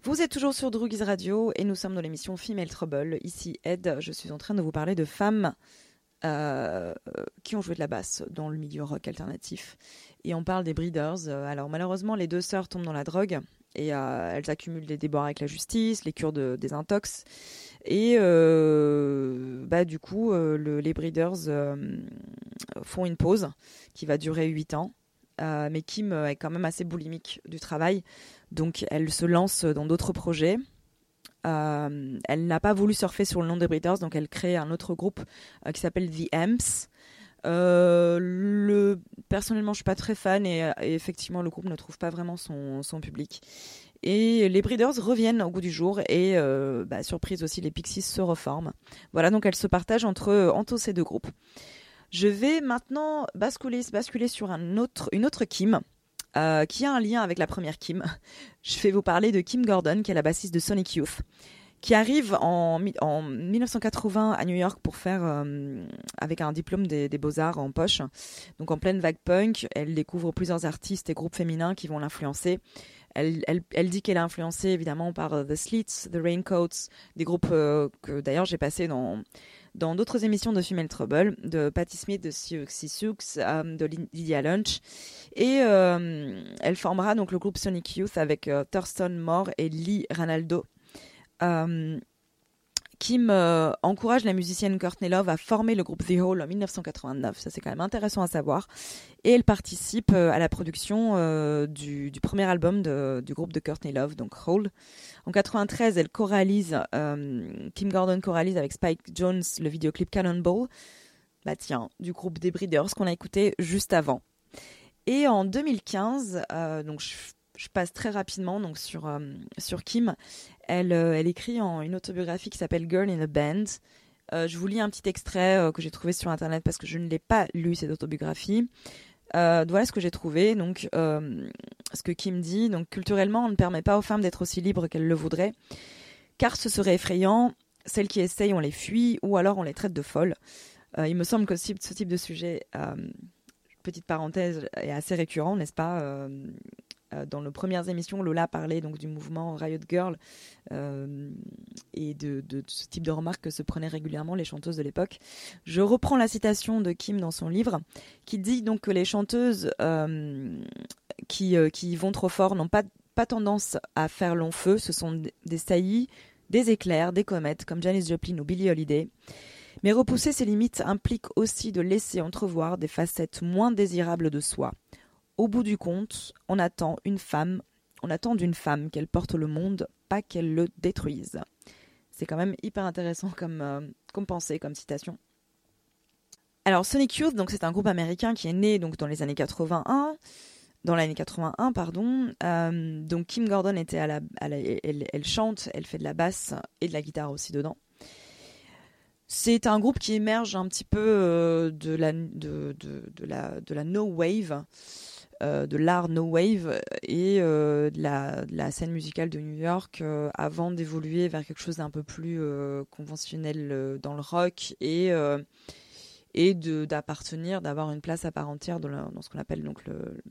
Vous êtes toujours sur Droogies Radio et nous sommes dans l'émission Female Trouble. Ici Ed, je suis en train de vous parler de femmes qui ont joué de la basse dans le milieu rock alternatif. Et on parle des Breeders. Alors malheureusement, les deux sœurs tombent dans la drogue et elles accumulent des déboires avec la justice, les cures des intox. Et du coup, les Breeders font une pause qui va durer 8 ans. Mais Kim est quand même assez boulimique du travail, donc elle se lance dans d'autres projets. Elle n'a pas voulu surfer sur le nom des Breeders, donc elle crée un autre groupe qui s'appelle The Amps. Personnellement, je suis pas très fan et effectivement, le groupe ne trouve pas vraiment son public. Et les Breeders reviennent au goût du jour et surprise aussi, les Pixies se reforment. Voilà, donc elles se partagent entre ces deux groupes. Je vais maintenant basculer sur une autre Kim, qui a un lien avec la première Kim. Je vais vous parler de Kim Gordon, qui est la bassiste de Sonic Youth, qui arrive en 1980 à New York pour faire, avec un diplôme des Beaux-Arts en poche, donc en pleine vague punk. Elle découvre plusieurs artistes et groupes féminins qui vont l'influencer. Elle dit qu'elle est influencée évidemment par The Slits, The Raincoats, des groupes que d'ailleurs j'ai passé dans d'autres émissions de Female Trouble, de Patti Smith, de Siouxsie Sioux, de Lydia Lunch. Et elle formera donc le groupe Sonic Youth avec Thurston Moore et Lee Ranaldo. Kim encourage la musicienne Courtney Love à former le groupe The Hall en 1989. Ça, c'est quand même intéressant à savoir. Et elle participe à la production du premier album du groupe de Courtney Love, donc Hall. En 93, Kim Gordon co-réalise avec Spike Jonze le vidéoclip Cannonball, du groupe des Breeders qu'on a écouté juste avant. Et en 2015, donc je passe très rapidement donc sur Kim. Elle écrit une autobiographie qui s'appelle Girl in a Band. Je vous lis un petit extrait que j'ai trouvé sur internet parce que je ne l'ai pas lu, cette autobiographie. Voilà ce que j'ai trouvé. Donc, ce que Kim dit, donc culturellement, on ne permet pas aux femmes d'être aussi libres qu'elles le voudraient, car ce serait effrayant. Celles qui essayent, on les fuit, ou alors on les traite de folles. Il me semble que ce type de sujet, petite parenthèse, est assez récurrent, n'est-ce pas? Dans nos premières émissions, Lola parlait donc du mouvement Riot Girl et de ce type de remarques que se prenaient régulièrement les chanteuses de l'époque. Je reprends la citation de Kim dans son livre, qui dit donc que les chanteuses qui vont trop fort n'ont pas tendance à faire long feu. Ce sont des saillies, des éclairs, des comètes, comme Janis Joplin ou Billie Holiday. Mais repousser ces limites implique aussi de laisser entrevoir des facettes moins désirables de soi. Au bout du compte, on attend d'une femme qu'elle porte le monde, pas qu'elle le détruise. C'est quand même hyper intéressant comme pensée, comme citation. Alors Sonic Youth, donc c'est un groupe américain qui est né donc dans l'année 81, pardon. Donc Kim Gordon était elle chante, elle fait de la basse et de la guitare aussi dedans. C'est un groupe qui émerge un petit peu de la no wave. De l'art no wave et de la scène musicale de New York avant d'évoluer vers quelque chose d'un peu plus conventionnel dans le rock et d'avoir une place à part entière dans ce qu'on appelle donc